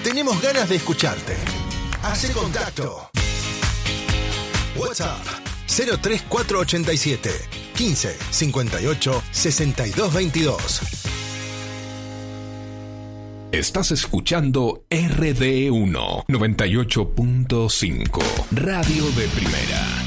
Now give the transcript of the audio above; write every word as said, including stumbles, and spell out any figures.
Tenemos ganas de escucharte. Hace contacto. WhatsApp cero tres cuatro ocho siete, quince, cincuenta y ocho, sesenta y dos veintidós. Estás escuchando R D uno noventa y ocho punto cinco, Radio de Primera.